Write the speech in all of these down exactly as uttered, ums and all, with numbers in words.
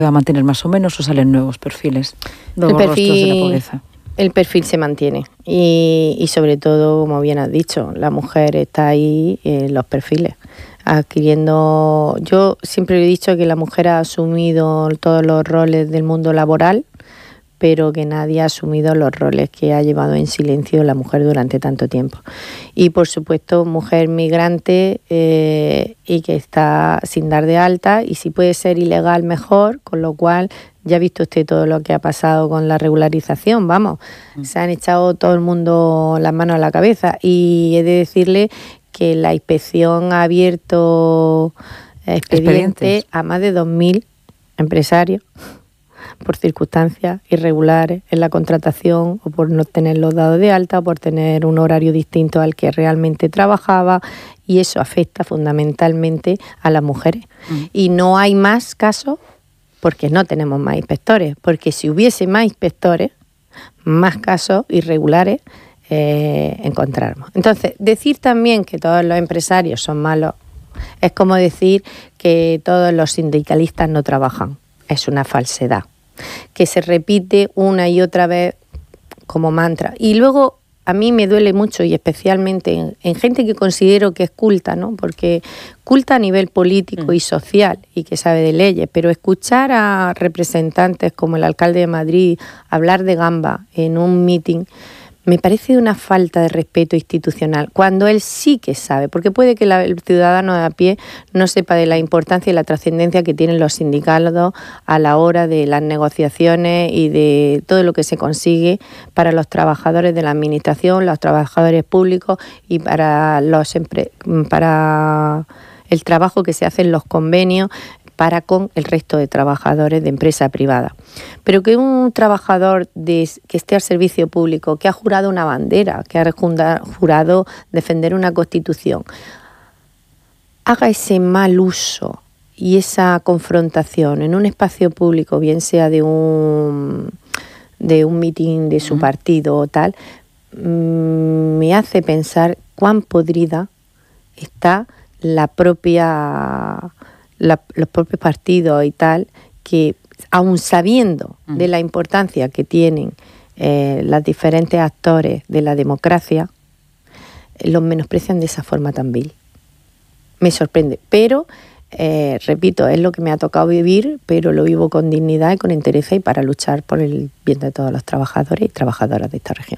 va a mantener más o menos o salen nuevos perfiles, nuevos el perfil, rostros de la pobreza? El perfil se mantiene y, y sobre todo, como bien has dicho, la mujer está ahí en los perfiles, adquiriendo... Yo siempre he dicho que la mujer ha asumido todos los roles del mundo laboral, pero que nadie ha asumido los roles que ha llevado en silencio la mujer durante tanto tiempo. Y por supuesto, mujer migrante eh, y que está sin dar de alta, y si puede ser ilegal mejor, con lo cual ya ha visto usted todo lo que ha pasado con la regularización, vamos, mm. se han echado todo el mundo las manos a la cabeza, y he de decirle que la inspección ha abierto expedientes a más de dos mil empresarios por circunstancias irregulares en la contratación, o por no tener los dados de alta, o por tener un horario distinto al que realmente trabajaba, y eso afecta fundamentalmente a las mujeres. Uh-huh. Y no hay más casos porque no tenemos más inspectores, porque si hubiese más inspectores, más casos irregulares eh, encontráramos. Entonces, decir también que todos los empresarios son malos es como decir que todos los sindicalistas no trabajan. Es una falsedad que se repite una y otra vez como mantra. Y luego a mí me duele mucho, y especialmente en, en gente que considero que es culta, ¿no? Porque culta a nivel político mm. y social, y que sabe de leyes, pero escuchar a representantes como el alcalde de Madrid hablar de gamba en un meeting me parece una falta de respeto institucional, cuando él sí que sabe, porque puede que la, el ciudadano de a pie no sepa de la importancia y la trascendencia que tienen los sindicatos a la hora de las negociaciones y de todo lo que se consigue para los trabajadores de la administración, los trabajadores públicos, y para los empre- para el trabajo que se hace en los convenios para con el resto de trabajadores de empresa privada. Pero que un trabajador de, que esté al servicio público, que ha jurado una bandera, que ha jurado defender una constitución, haga ese mal uso y esa confrontación en un espacio público, bien sea de un, de un mitin de su partido o tal, me hace pensar cuán podrida está la propia... La, los propios partidos y tal, que aun sabiendo uh-huh. de la importancia que tienen eh, los diferentes actores de la democracia, eh, los menosprecian de esa forma tan vil. Me sorprende, pero eh, repito, es lo que me ha tocado vivir, pero lo vivo con dignidad y con entereza, y para luchar por el bien de todos los trabajadores y trabajadoras de esta región.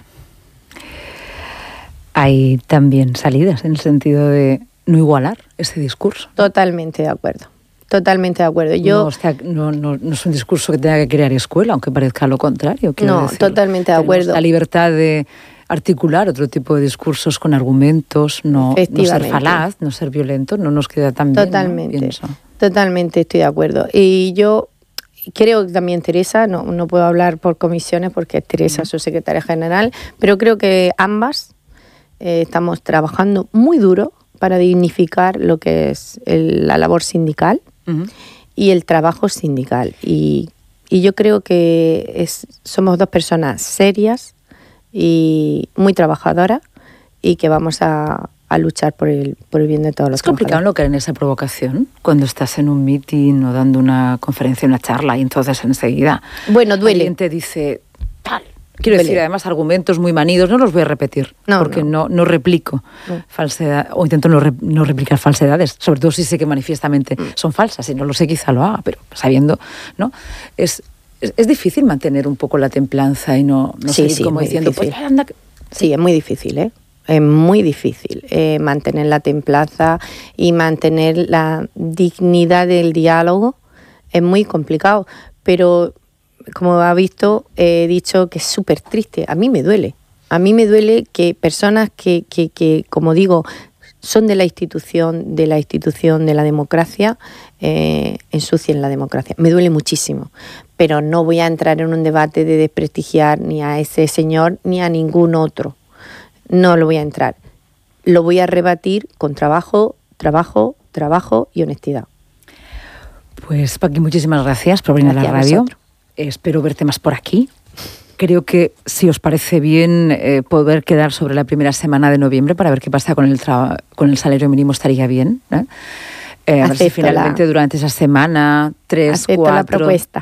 Hay también salidas en el sentido de no igualar ese discurso. Totalmente de acuerdo. Totalmente de acuerdo. Yo no, o sea, no, no, no es un discurso que tenga que crear escuela, aunque parezca lo contrario. No, decir. Totalmente de acuerdo. Tenemos la libertad de articular otro tipo de discursos con argumentos, no, no ser falaz, no ser violento, no nos queda tan bien. Totalmente, ¿no? Pienso. Totalmente estoy de acuerdo. Y yo creo que también Teresa, no, no puedo hablar por comisiones porque es Teresa uh-huh. su secretaria general, pero creo que ambas eh, estamos trabajando muy duro para dignificar lo que es el, la labor sindical uh-huh. y el trabajo sindical. Y, y yo creo que es, somos dos personas serias y muy trabajadoras, y que vamos a, a luchar por el, por el bien de todos los trabajadores. Es complicado no caer en esa provocación cuando estás en un meeting o dando una conferencia, una charla, y entonces enseguida bueno, duele. Alguien te dice tal. Quiero duele. decir, además, argumentos muy manidos, no los voy a repetir, no, porque no, no, no replico no. falsedad, o intento no, re, no replicar falsedades, sobre todo si sé que manifiestamente mm. son falsas. Si no lo sé, quizá lo haga, pero sabiendo, ¿no? Es, es, es difícil mantener un poco la templanza y no, no sí, seguir sí, como diciendo, difícil. pues anda... Sí, es muy difícil, ¿eh? Es muy difícil eh, mantener la templanza y mantener la dignidad del diálogo. Es muy complicado, pero... Como ha visto, he dicho que es súper triste. A mí me duele. A mí me duele que personas que, que, que, como digo, son de la institución, de la institución de la democracia, eh, ensucien la democracia. Me duele muchísimo. Pero no voy a entrar en un debate de desprestigiar ni a ese señor ni a ningún otro. No lo voy a entrar. Lo voy a rebatir con trabajo, trabajo, trabajo y honestidad. Pues, Paqui, muchísimas gracias por venir gracias a la radio. A Espero verte más por aquí. Creo que, si os parece bien, eh, poder quedar sobre la primera semana de noviembre para ver qué pasa con el, tra- con el salario mínimo estaría bien, ¿eh? Eh, a ver si finalmente durante esa semana, tres, Acepto cuatro... la propuesta.